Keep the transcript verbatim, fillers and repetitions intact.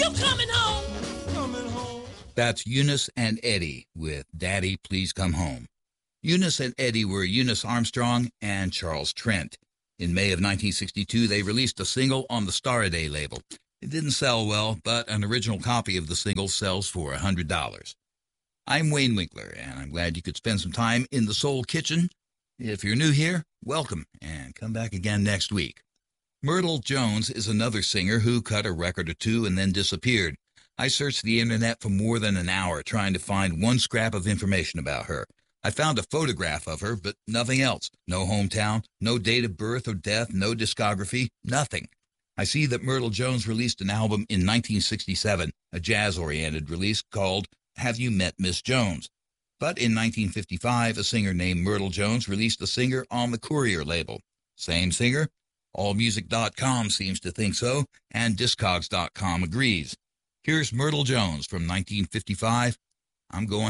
coming home? Coming home. That's Eunice and Eddie with Daddy, Please Come Home. Eunice and Eddie were Eunice Armstrong and Charles Trent. In May of nineteen sixty-two, they released a single on the Star-A-Day label. It didn't sell well, but an original copy of the single sells for one hundred dollars. I'm Wayne Winkler, and I'm glad you could spend some time in the Soul Kitchen. If you're new here, welcome, and come back again next week. Myrtle Jones is another singer who cut a record or two and then disappeared. I searched the internet for more than an hour trying to find one scrap of information about her. I found a photograph of her, but nothing else. No hometown, no date of birth or death, no discography, nothing. I see that Myrtle Jones released an album in nineteen sixty-seven, a jazz-oriented release called Have You Met Miss Jones? But in nineteen fifty-five, a singer named Myrtle Jones released a singer on the Courier label. Same singer? all music dot com seems to think so, and discogs dot com agrees. Here's Myrtle Jones from nineteen fifty-five. I'm going